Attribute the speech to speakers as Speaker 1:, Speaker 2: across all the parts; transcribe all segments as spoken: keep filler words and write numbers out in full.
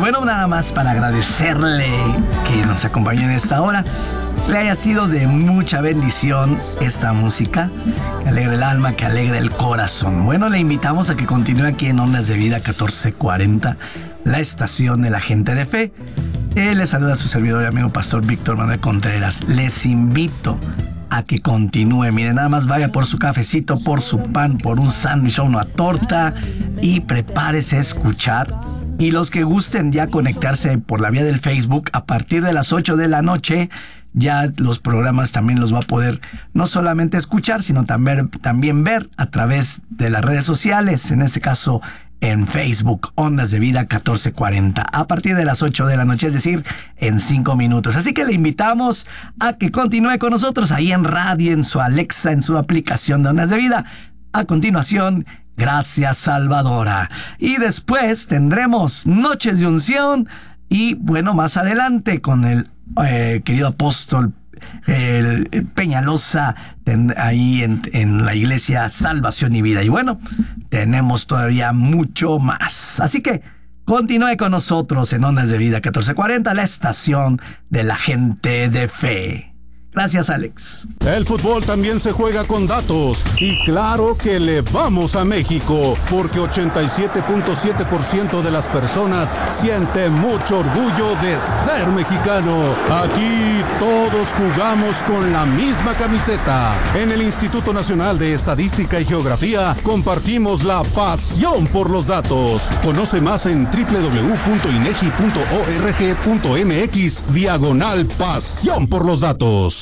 Speaker 1: bueno, nada más para agradecerle que nos acompañe en esta hora. Le haya sido de mucha bendición esta música, que alegre el alma, que alegre el corazón. Bueno, le invitamos a que continúe aquí en Ondas de Vida catorce cuarenta, la estación de la gente de fe. Eh, le saluda a su servidor y amigo pastor Víctor Manuel Contreras. Les invito a que continúe. Miren, nada más vaya por su cafecito, por su pan, por un sándwich o una torta y prepárese a escuchar. Y los que gusten ya conectarse por la vía del Facebook, a partir de las ocho de la noche, ya los programas también los va a poder no solamente escuchar, sino también, también ver a través de las redes sociales, en ese caso en Facebook, Ondas de Vida catorce cuarenta, a partir de las ocho de la noche, es decir, en cinco minutos. Así que le invitamos a que continúe con nosotros ahí en radio, en su Alexa, en su aplicación de Ondas de Vida. A continuación, Gracias Salvadora. Y después tendremos Noches de Unción y, bueno, más adelante con el eh, querido apóstol el, el Peñalosa ten, ahí en, en la iglesia Salvación y Vida. Y bueno, tenemos todavía mucho más. Así que continúe con nosotros en Ondas de Vida catorce cuarenta, la estación de la gente de fe. Gracias, Alex.
Speaker 2: El fútbol también se juega con datos. Y claro que le vamos a México, porque ochenta y siete punto siete por ciento de las personas siente mucho orgullo de ser mexicano. Aquí todos jugamos con la misma camiseta. En el Instituto Nacional de Estadística y Geografía compartimos la pasión por los datos. Conoce más en doble u doble u doble u punto inegi punto org punto mx diagonal pasión por los datos.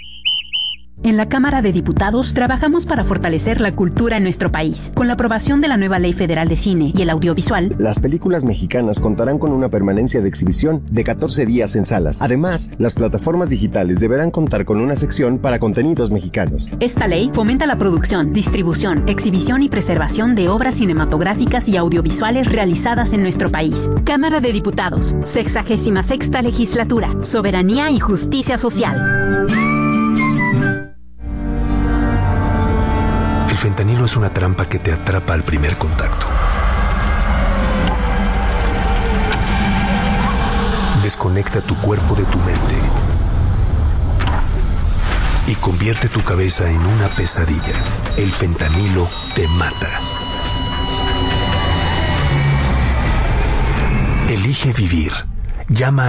Speaker 3: En la Cámara de Diputados trabajamos para fortalecer la cultura en nuestro país. Con la aprobación de la nueva Ley Federal de Cine y el Audiovisual,
Speaker 4: las películas mexicanas contarán con una permanencia de exhibición de catorce días en salas. Además, las plataformas digitales deberán contar con una sección para contenidos mexicanos.
Speaker 3: Esta ley fomenta la producción, distribución, exhibición y preservación de obras cinematográficas y audiovisuales realizadas en nuestro país. Cámara de Diputados, sexagésima sexta legislatura, soberanía y justicia social.
Speaker 5: El fentanilo es una trampa que te atrapa al primer contacto. Desconecta tu cuerpo de tu mente y convierte tu cabeza en una pesadilla. El fentanilo te mata. Elige vivir. Llama